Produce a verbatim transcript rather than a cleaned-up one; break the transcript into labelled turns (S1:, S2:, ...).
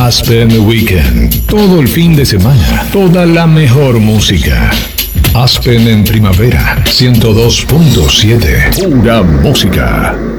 S1: Aspen Weekend. Todo el fin de semana. Toda la mejor música. Aspen en primavera. ciento dos punto siete. Pura música.